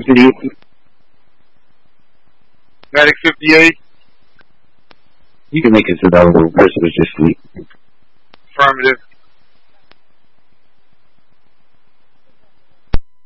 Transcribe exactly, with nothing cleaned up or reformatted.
Sleep. Medic fifty-eight. You can make it so that the person was just sleep. Affirmative.